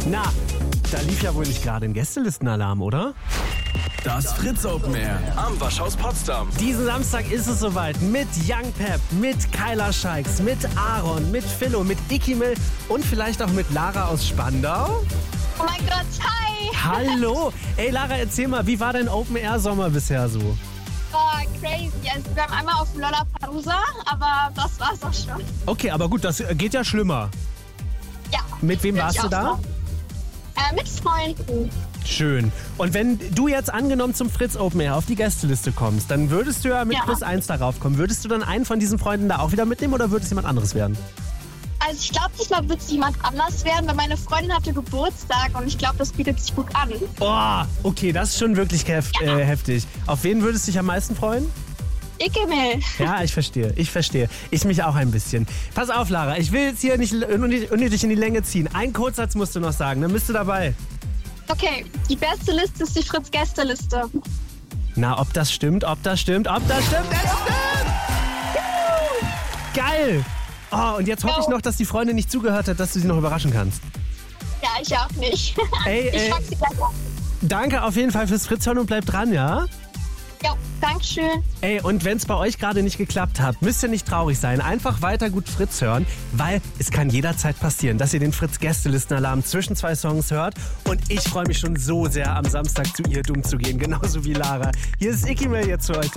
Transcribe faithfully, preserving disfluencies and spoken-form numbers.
Na, da lief ja wohl nicht gerade ein Gästelistenalarm, oder? Das Fritz Open Air am Waschhaus Potsdam. Diesen Samstag ist es soweit mit Young Pep, mit Kyla Scheiks, mit Aaron, mit Philo, mit Ikimel und vielleicht auch mit Lara aus Spandau. Oh mein Gott, hi! Hallo! Ey Lara, erzähl mal, wie war dein Open Air Sommer bisher so? Oh, crazy. Also wir waren einmal auf Lollapalooza, aber das war's auch schon. Okay, aber gut, das geht ja schlimmer. Ja. Mit wem warst du da? Äh, mit Freunden. Schön. Und wenn du jetzt angenommen zum Fritz Open Air auf die Gästeliste kommst, dann würdest du ja mit Ja. plus eins darauf kommen. Würdest du dann einen von diesen Freunden da auch wieder mitnehmen oder würde es jemand anderes werden? Also ich glaube, diesmal wird es jemand anders werden, weil meine Freundin hatte Geburtstag und ich glaube, das bietet sich gut an. Oh, okay, das ist schon wirklich hef Ja. äh, heftig. Auf wen würdest du dich am meisten freuen? Ikemel. Ja, ich verstehe, ich verstehe. Ich mich auch ein bisschen. Pass auf, Lara, ich will jetzt hier nicht unnötig unnötig in die Länge ziehen. Einen Kurzsatz musst du noch sagen, dann bist du dabei. Okay, die beste Liste ist die Fritz-Gästeliste. Na, ob das stimmt, ob das stimmt, ob das stimmt, es stimmt! Juhu! Geil! Oh, und jetzt hoffe ich noch, dass die Freundin nicht zugehört hat, dass du sie noch überraschen kannst. Ja, ich auch nicht. Ey, ich ey. frag sie gleich an. Danke auf jeden Fall fürs Fritzhören und bleib dran, ja? Ja, Dankeschön. Ey, und wenn es bei euch gerade nicht geklappt hat, müsst ihr nicht traurig sein. Einfach weiter gut Fritz hören, weil es kann jederzeit passieren, dass ihr den Fritz-Gästelistenalarm zwischen zwei Songs hört. Und ich freue mich schon so sehr, am Samstag zu ihr dumm zu gehen, genauso wie Lara. Hier ist Ikimel jetzt für euch.